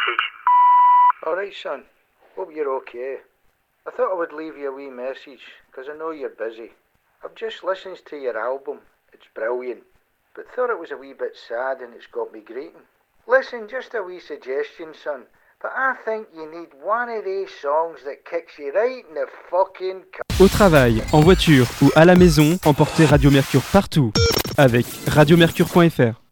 message. Alright, son. Hope you're okay. I thought I would leave you a wee message, because I know you're busy. I've just listened to your album. It's brilliant. But thought it was a wee bit sad and it's got me greeting. Listen, just a wee suggestion, son. But I think you need one of these songs that kicks you right in the fucking... Au travail, en voiture ou à la maison, emportez Radio Mercure partout avec radiomercure.fr.